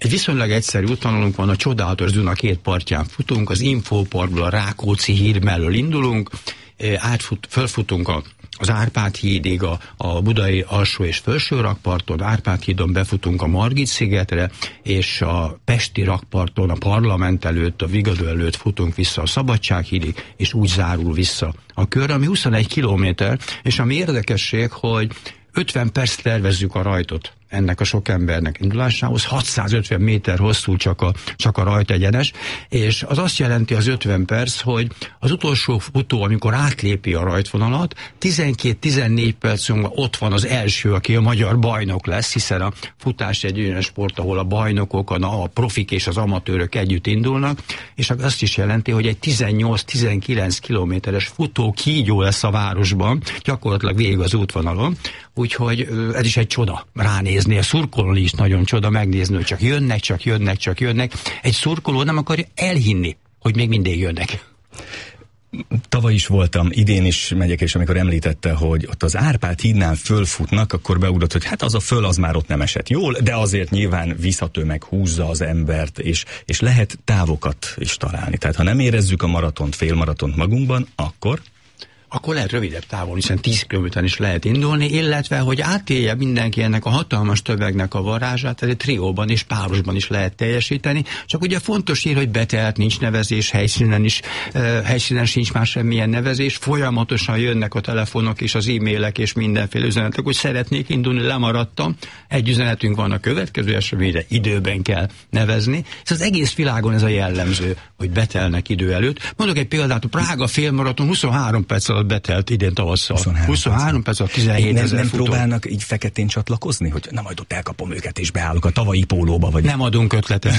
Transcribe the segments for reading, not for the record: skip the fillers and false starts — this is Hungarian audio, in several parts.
Egy viszonylag egyszerű útvonalunk van, a csodálatos Duna két partján futunk, az Infóparkból a Rákóczi híd mellől indulunk, fölfutunk az Árpád hídig, a budai alsó és felső rakparton, Árpád hídon befutunk a Margit-szigetre, és a pesti rakparton, a Parlament előtt, a Vigadó előtt futunk vissza a Szabadság hídig, és úgy zárul vissza a kör, ami 21 kilométer, és ami érdekesség, hogy 50 perc tervezzük a rajtot ennek a sok embernek indulásához, 650 méter hosszú csak a rajtegyenes, és az azt jelenti az 50 perc, hogy az utolsó futó, amikor átlépi a rajtvonalat, 12-14 perc múlva ott van az első, aki a magyar bajnok lesz, hiszen a futás egy olyan sport, ahol a bajnokok, a profik és az amatőrök együtt indulnak, és azt is jelenti, hogy egy 18-19 kilométeres futó kígyó lesz a városban, gyakorlatilag végig az útvonalon, úgyhogy ez is egy csoda ránézni. A szurkolói is nagyon csoda megnézni, hogy csak jönnek. Egy szurkoló nem akarja elhinni, hogy még mindig jönnek. Tavaly is voltam, idén is megyek, és amikor említette, hogy ott az Árpád hídnál fölfutnak, akkor beugrott, hogy hát az a föl, az már ott nem esett jól, de azért nyilván visszatömeg húzza az embert, és lehet távokat is találni. Tehát ha nem érezzük a maratont, félmaratont magunkban, akkor lehet rövidebb távon, hiszen 10 kilométeren is lehet indulni, illetve, hogy átélje mindenki ennek a hatalmas tömegnek a varázsát, ez egy trióban és párosban is lehet teljesíteni, csak ugye fontos ír, hogy betelt, nincs nevezés, helyszínen sincs már semmilyen nevezés, folyamatosan jönnek a telefonok és az e-mailek és mindenféle üzenetek, hogy szeretnék indulni, lemaradtam, egy üzenetünk van a következő eseményre, időben kell nevezni, és az egész világon ez a jellemző, hogy betelnek idő előtt. Mondok egy példát, a Prága félmaraton 23 perc alatt betelt idén tavasszal. 23 perc alatt 17 000 nem futó. Próbálnak így feketén csatlakozni, hogy na majd ott elkapom őket és beállok a tavalyi pólóba, vagy... Nem adunk ötletet.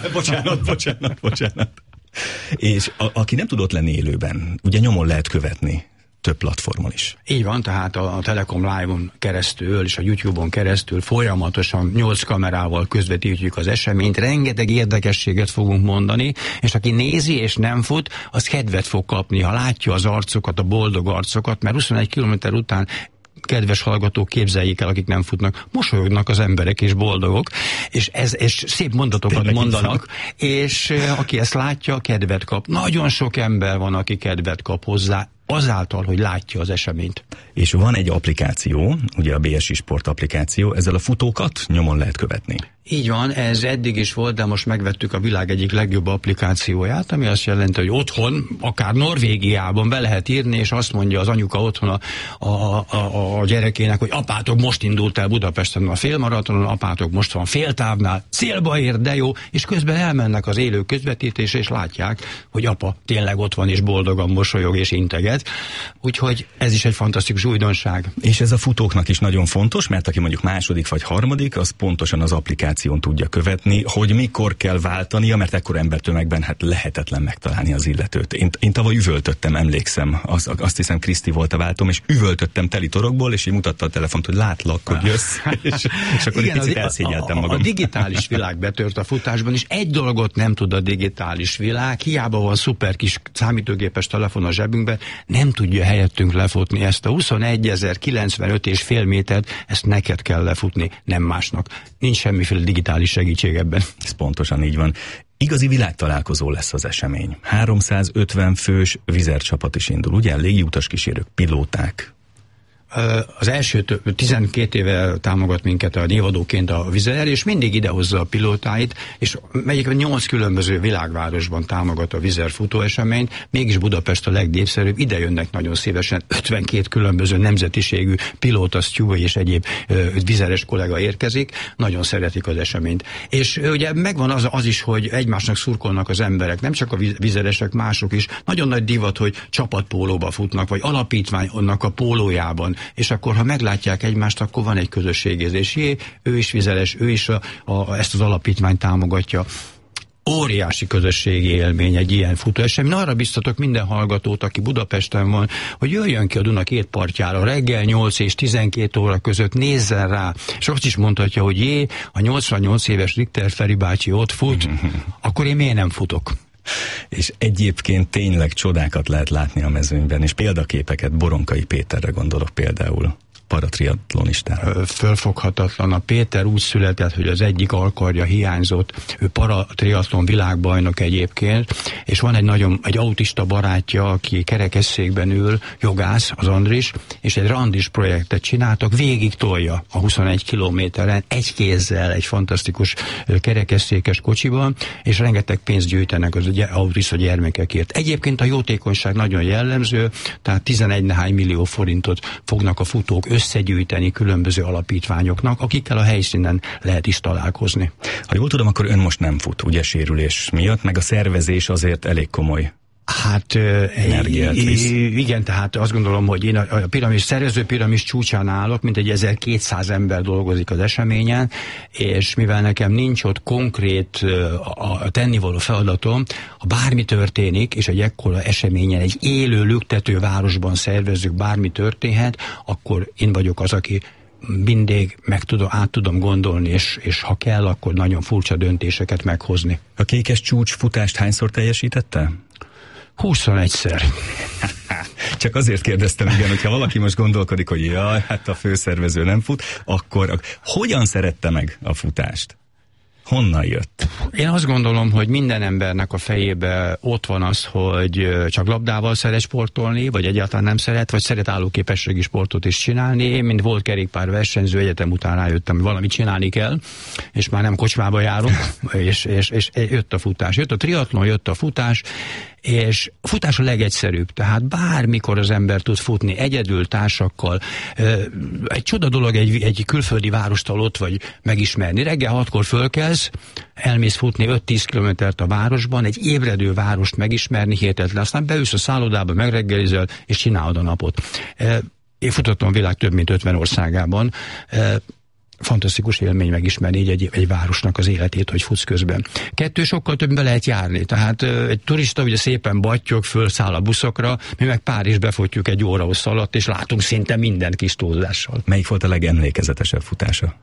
bocsánat. És aki nem tudott lenni élőben, ugye nyomon lehet követni több platformon is. Így van, tehát a Telekom Live-on keresztül és a YouTube-on keresztül folyamatosan 8 kamerával közvetítjük az eseményt, rengeteg érdekességet fogunk mondani, és aki nézi és nem fut, az kedvet fog kapni, ha látja az arcokat, a boldog arcokat, mert 21 kilométer után kedves hallgatók, képzeljék el, akik nem futnak, mosolyognak az emberek és boldogok, és szép mondatokat tényleg mondanak, és aki ezt látja, kedvet kap. Nagyon sok ember van, aki kedvet kap hozzá, azáltal, hogy látja az eseményt. És van egy applikáció, ugye a BSI Sport applikáció, ezzel a futókat nyomon lehet követni. Így van, ez eddig is volt, de most megvettük a világ egyik legjobb applikációját, ami azt jelenti, hogy otthon, akár Norvégiában be lehet írni, és azt mondja az anyuka otthon a gyerekének, hogy apátok most indult el Budapesten a félmaratonon, apátok most van féltávnál, célba ér, de jó, és közben elmennek az élő közvetítésre, és látják, hogy apa tényleg ott van, és boldogan mosolyog, és integet. Úgyhogy ez is egy fantasztikus újdonság. És ez a futóknak is nagyon fontos, mert aki mondjuk második vagy harmadik, az pontosan az applikáción tudja követni, hogy mikor kell váltania, mert ekkor embertömegben hát lehetetlen megtalálni az illetőt. Én tavaly üvöltöttem, emlékszem, azt hiszem Kriszti volt a váltom, és üvöltöttem teli torokból, és így mutatta a telefont, hogy látlak, hogy jössz, és akkor igen, egy picit elszégyeltem magam. A digitális világ betört a futásban, és egy dolgot nem tud a digitális világ, hiába van szuper kis számítógépes telefon a zsebünkben, nem tudja helyettünk lefutni ezt a 21.095,5 métert, ezt neked kell lefutni, nem másnak. Nincs semmiféle digitális segítség ebben. Ez pontosan így van. Igazi világtalálkozó lesz az esemény. 350 fős vizercsapat is indul, ugye? Légiutas kísérők, pilóták. Az első 12 éve támogat minket a névadóként a Vizer, és mindig idehozza a pilótáit, és melyik 8 különböző világvárosban támogat a Vizer futóeseményt, mégis Budapest a legnépszerűbb, ide jönnek nagyon szívesen, 52 különböző nemzetiségű pilóta, steward és egyéb vizeres kollega érkezik, nagyon szeretik az eseményt. És ugye megvan az is, hogy egymásnak szurkolnak az emberek, nem csak a vizeresek, mások is. Nagyon nagy divat, hogy csapatpólóba futnak, vagy alapítványnak a pólójában, és akkor, ha meglátják egymást, akkor van egy közösségérzés. Ő is vizeres, ő is ezt az alapítványt támogatja. Óriási közösségi élmény egy ilyen futóesemény. Arra biztatok minden hallgatót, aki Budapesten van, hogy jöjjön ki a Duna két partjára reggel 8 és 12 óra között, nézzen rá, és azt is mondhatja, hogy a 88 éves Richter Feri bácsi ott fut, akkor én miért nem futok? És egyébként tényleg csodákat lehet látni a mezőnyben, és példaképeket, Boronkai Péterre gondolok például. paratriatlonistára. Fölfoghatatlan. A Péter úgy született, hogy az egyik alkarja hiányzott. Ő paratriatlon világbajnok egyébként, és van egy autista barátja, aki kerekesszékben ül, jogász, az Andris, és egy randis projektet csináltak, végig tolja a 21 kilométeren, egy kézzel, egy fantasztikus kerekesszékes kocsiban, és rengeteg pénzt gyűjtenek az autista gyermekekért. Egyébként a jótékonyság nagyon jellemző, tehát 11 nehány millió forintot fognak a futók összegyűjteni különböző alapítványoknak, akikkel a helyszínen lehet is találkozni. Ha jól tudom, akkor ön most nem fut, ugye, sérülés miatt, meg a szervezés azért elég komoly. Hát igen, tehát azt gondolom, hogy én a szervező piramis csúcsán állok, mint egy 1200 ember dolgozik az eseményen, és mivel nekem nincs ott konkrét a tennivaló feladatom, ha bármi történik, és egy ekkora eseményen, egy élő lüktető városban szervezzük, bármi történhet, akkor én vagyok az, aki mindig át tudom gondolni, és ha kell, akkor nagyon furcsa döntéseket meghozni. A kékes csúcs futást hányszor teljesítette? 21-szer. Csak azért kérdeztem, igen, hogyha valaki most gondolkodik, hogy jaj, hát a főszervező nem fut, akkor hogyan szerette meg a futást? Honnan jött? Én azt gondolom, hogy minden embernek a fejébe ott van az, hogy csak labdával szeret sportolni, vagy egyáltalán nem szeret, vagy szeret állóképességi sportot is csinálni. Én, mint volt kerékpárversenyző, egyetem után rájöttem, hogy valamit csinálni kell, és már nem kocsmába járunk, és jött a futás. Jött a triatlon, jött a futás, és a futás a legegyszerűbb, tehát bármikor az ember tud futni, egyedül, társakkal. Egy csoda dolog egy külföldi várostal ott vagy megismerni. Reggel 6-kor fölkelsz, elmész futni 5-10 kilométert a városban, egy ébredő várost megismerni hihetetlen. Aztán beülsz a szállodába, megreggelizel, és csinálod a napot. Én futottam a világ több mint 50 országában. Fantasztikus élmény megismerni egy városnak az életét, hogy futsz közben. 2, sokkal többbe lehet járni. Tehát egy turista ugye szépen battyog, fölszáll a buszokra, mi meg Párizs befutjuk egy óra hossz alatt, és látunk szinte mindent kis túlzással. Melyik volt a legemlékezetesebb futása?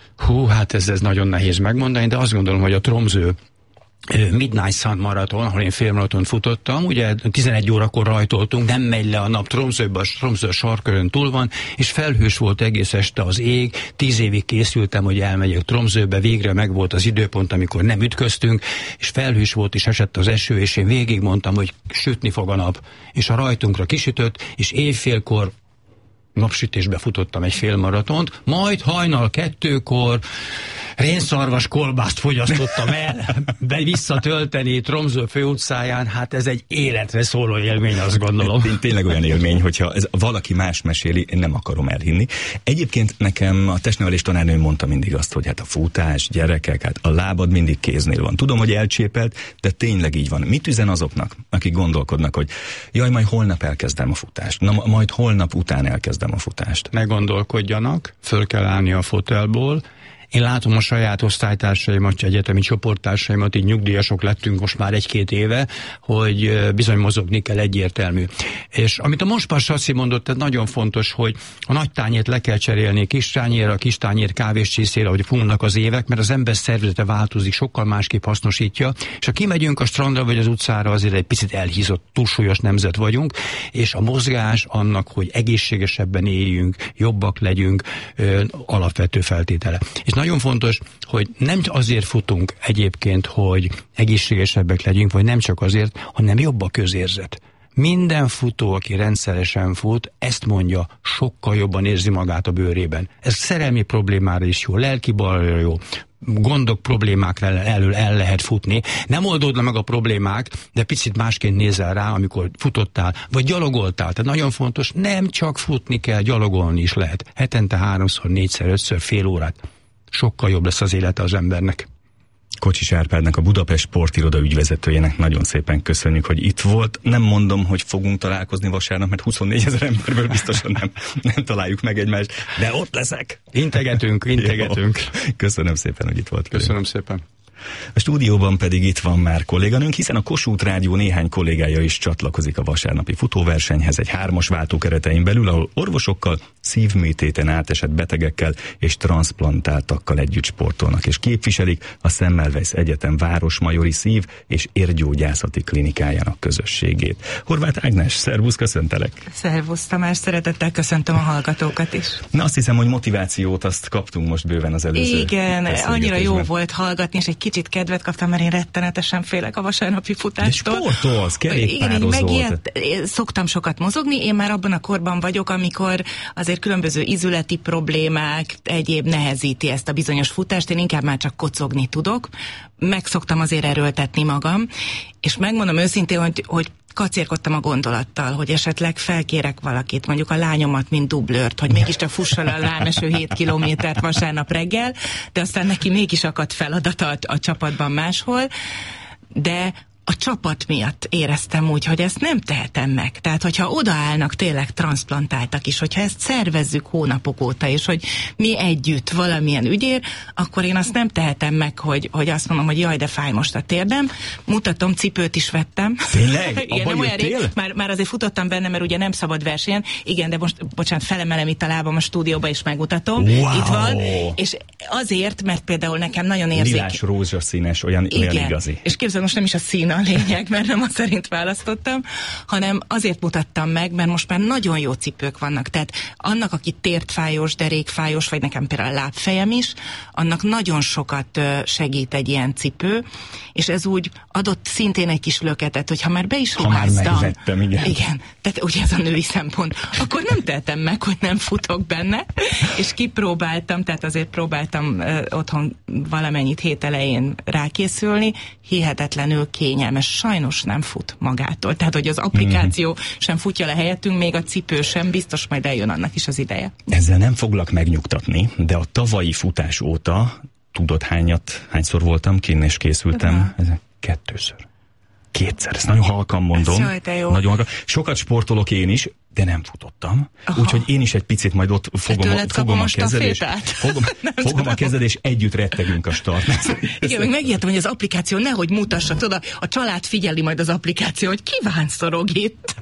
Hát ez nagyon nehéz megmondani, de azt gondolom, hogy a Tromsø Midnight Sun maraton, ahol én félmaraton futottam, ugye 11 órakor rajtoltunk, nem megy le a nap, Tromsø sarkkörön túl van, és felhős volt egész este az ég, 10 évig készültem, hogy elmegyek Tromsøbe, végre megvolt az időpont, amikor nem ütköztünk, és felhős volt, és esett az eső, és én végig mondtam, hogy sütni fog a nap, és a rajtunkra kisütött, és évfélkor napsütésbe futottam egy félmaratont, majd hajnal 2-kor rénszarvas kolbászt fogyasztottam el, visszatölteni Tromsø főutcáján, hát ez egy életre szóló élmény, azt gondolom. Tényleg olyan élmény, hogyha ez valaki más meséli, én nem akarom elhinni. Egyébként nekem a testnevelés tanárnő mondta mindig azt, hogy hát a futás, gyerekek, hát a lábad mindig kéznél van. Tudom, hogy elcsépelt, de tényleg így van. Mit üzen azoknak, akik gondolkodnak, hogy jaj, majd holnap elkezdem a futást, na majd holnap után elkezdem a futást? Ne gondolkodjanak, föl kell állni a fotelból. Én látom a saját osztálytársaimat, egyetemi csoporttársaimat, így nyugdíjasok lettünk most már 1-2 éve, hogy bizony mozogni kell, egyértelmű. És amit a Monspar Saci mondott, ez nagyon fontos, hogy a nagy tányért le kell cserélni kis tányérra, a kis tányér kávéscsészére, hogy fognak az évek, mert az ember szervezete változik, sokkal másképp hasznosítja, és ha kimegyünk a strandra vagy az utcára, azért egy picit elhízott, túlsúlyos nemzet vagyunk, és a mozgás annak, hogy egészségesebben éljünk, jobbak legyünk, alapvető feltétele. És nagyon fontos, hogy nem azért futunk egyébként, hogy egészségesebbek legyünk, vagy nem csak azért, hanem jobb a közérzet. Minden futó, aki rendszeresen fut, ezt mondja, sokkal jobban érzi magát a bőrében. Ez szerelmi problémára is jó, lelki balra jó, gondok, problémákra elől el lehet futni. Nem oldódna meg a problémák, de picit másként nézel rá, amikor futottál, vagy gyalogoltál. Tehát nagyon fontos, nem csak futni kell, gyalogolni is lehet. Hetente 3-szor, 4-szer, 5-ször fél órát. Sokkal jobb lesz az élete az embernek. Kocsis Árpádnak, a Budapest Sportiroda ügyvezetőjének nagyon szépen köszönjük, hogy itt volt. Nem mondom, hogy fogunk találkozni vasárnap, mert 24 000 emberből biztosan nem találjuk meg egymást, de ott leszek. Integetünk. Jó. Köszönöm szépen, hogy itt volt. Köszönöm szépen. A stúdióban pedig itt van már kolléganőnk, hiszen a Kossuth Rádió néhány kollégája is csatlakozik a vasárnapi futóversenyhez egy 3-as váltó keretein belül, ahol orvosokkal, szívműtéten átesett betegekkel és transzplantáltakkal együtt sportolnak, és képviselik a Semmelweis Egyetem Városmajori Szív- és Érgyógyászati Klinikájának közösségét. Horváth Ágnes, szervusz, köszöntelek! Szervusz Tamás, szeretettel köszöntöm a hallgatókat is. Na, azt hiszem, hogy motivációt azt kaptunk most bőven az előző. Igen, annyira jó volt hallgatni, és egy kicsit kedvet kaptam, mert én rettenetesen félek a vasárnapi futástól. De sportolsz, kerékpározol. Igen, szoktam sokat mozogni, én már abban a korban vagyok, amikor azért különböző izületi problémák, egyéb nehezíti ezt a bizonyos futást, én inkább már csak kocogni tudok. Meg szoktam azért erőltetni magam, és megmondom őszintén, hogy kacérkodtam a gondolattal, hogy esetleg felkérek valakit, mondjuk a lányomat, mint dublőrt, hogy mégiscsak fusson a lámeső 7 kilométert vasárnap reggel, de aztán neki mégis akadt feladata a csapatban máshol, de a csapat miatt éreztem úgy, hogy ezt nem tehetem meg. Tehát, hogyha odaállnak tényleg transzplantáltak is, hogyha ezt szervezzük hónapok óta, és hogy mi együtt valamilyen ügyér, akkor én azt nem tehetem meg, hogy azt mondom, hogy jaj, de fáj most a térdem. Mutatom, cipőt is vettem. Tényleg? Igen, nem olyan rég, már azért futottam benne, mert ugye nem szabad versenyen. Igen, de most, bocsánat, felemelem itt a lábam a stúdióba, és megmutatom. Wow. Itt van. És azért, mert például nekem nagyon érzékeny. Lilás, rózsaszínes, olyan igazi. És képzeld, most nem is a szín a lényeg, mert nem azt szerint választottam, hanem azért mutattam meg, mert most már nagyon jó cipők vannak. Tehát annak, aki térdfájos, derékfájos, vagy nekem például a lábfejem is, annak nagyon sokat segít egy ilyen cipő, és ez úgy adott szintén egy kis löketet, hogyha már be is ruháztam. Ha már megvettem, igen. Igen, tehát ugye ez a női szempont. Akkor nem tehetem meg, hogy nem futok benne, és kipróbáltam, tehát azért próbáltam otthon valamennyit hét elején rákészülni, hihetetlenül kényelmes, sajnos nem fut magától. Tehát, hogy az applikáció sem futja le helyettünk, még a cipő sem, biztos majd eljön annak is az ideje. Ezzel nem foglak megnyugtatni, de a tavalyi futás óta tudod hányszor voltam kinn és készültem? Kétszer. Ezt nagyon halkan mondom. Nagyon halkan. Sokat sportolok én is, de nem futottam. Úgyhogy én is egy picit majd ott fogom a kezed, és együtt rettegünk a startnál. Igen, meg megijedtem, hogy az applikáció nehogy mutassa, tudod, a család figyeli majd az applikáció, hogy ki vánszorog itt.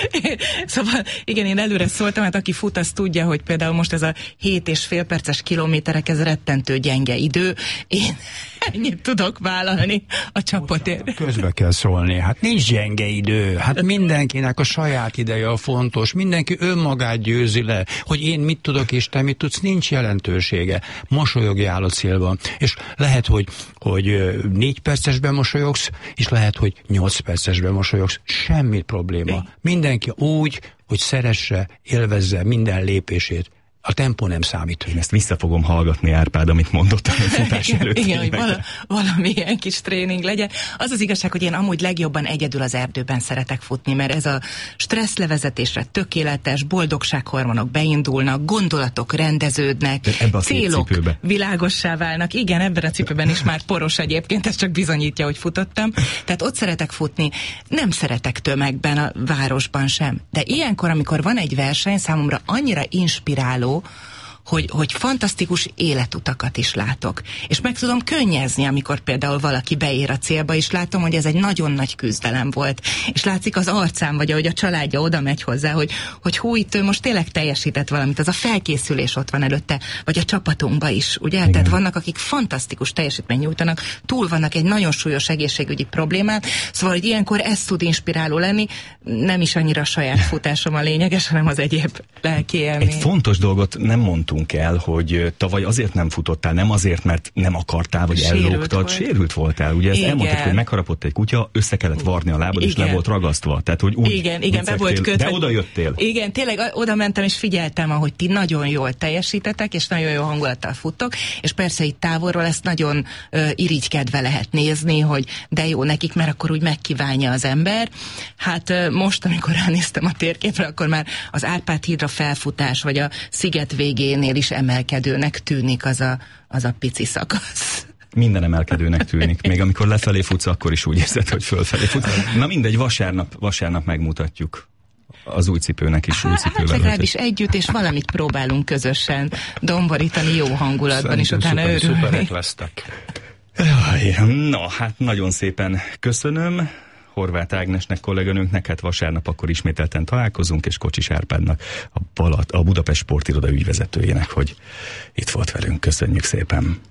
Szóval igen, én előre szóltam, hát aki fut, az tudja, hogy például most ez a 7,5 perces kilométerek, ez rettentő gyenge idő. Én ennyit tudok vállalni a csapatért. Közbe kell szólni, hát nincs gyenge idő, hát mindenkinek a saját ideje a fontos, mindenki önmagát győzi le, hogy én mit tudok és te mit tudsz, nincs jelentősége. Mosolyogjál a célban. És lehet, hogy 4 percesben mosolyogsz, és lehet, hogy 8 percesben mosolyogsz. Semmi probléma. Mindenki úgy, hogy szeresse, élvezze minden lépését. A tempó nem számít. Én ezt vissza fogom hallgatni, Árpád, amit mondott a futás előtt. Igen, hogy valamilyen kis tréning legyen. Az az igazság, hogy én amúgy legjobban egyedül az erdőben szeretek futni, mert ez a stresszlevezetésre tökéletes, boldogsághormonok beindulnak, gondolatok rendeződnek, célok világossá válnak. Igen, ebben a cipőben is már poros egyébként, ez csak bizonyítja, hogy futottam. Tehát ott szeretek futni, nem szeretek tömegben, a városban sem. De ilyenkor, amikor van egy verseny, számomra annyira inspiráló, hogy fantasztikus életutakat is látok. És meg tudom könnyezni, amikor például valaki beér a célba, és látom, hogy ez egy nagyon nagy küzdelem volt. És látszik az arcán, vagy ahogy a családja oda megy hozzá, hogy hú, itt ő most tényleg teljesített valamit, az a felkészülés ott van előtte, vagy a csapatunkban is, ugye? Igen. Tehát vannak, akik fantasztikus teljesítményt nyújtanak, túl vannak egy nagyon súlyos egészségügyi problémát, szóval, hogy ilyenkor ez tud inspiráló lenni, nem is annyira a saját futásom a lényeges, hanem az egyéb lelki élmény. Egy fontos dolgot nem mondtunk el, hogy tavaly azért nem futottál, nem azért, mert nem akartál, vagy ellógtad, sérült voltál. Ugye ezt elmondtad, hogy megharapott egy kutya, össze kellett varni a lábad, és le volt ragasztva. Tehát, hogy úgy igen, be volt kötve. De oda jöttél. Igen, tényleg oda mentem, és figyeltem, ahogy ti nagyon jól teljesítetek, és nagyon jó hangulattal futtok, és persze itt távolról ezt nagyon irigykedve lehet nézni, hogy de jó nekik, mert akkor úgy megkívánja az ember. Hát most, amikor ránéztem a térképre, akkor már az Árpád hídra felfutás, vagy a sziget végénél is emelkedőnek tűnik az a pici szakasz. Minden emelkedőnek tűnik. Még amikor lefelé futsz, akkor is úgy érzed, hogy fölfelé futsz. Na mindegy, vasárnap megmutatjuk. Az új cipőnek is új cipővel. Hát legalábbis együtt, és valamit próbálunk közösen domborítani jó hangulatban, és utána örülni. Szuperek lesztek. Na, hát nagyon szépen köszönöm Horváth Ágnesnek, kolléganőnknek, hát vasárnap akkor ismételten találkozunk, és Kocsis Árpádnak, a Budapest Sportiroda ügyvezetőjének, hogy itt volt velünk. Köszönjük szépen!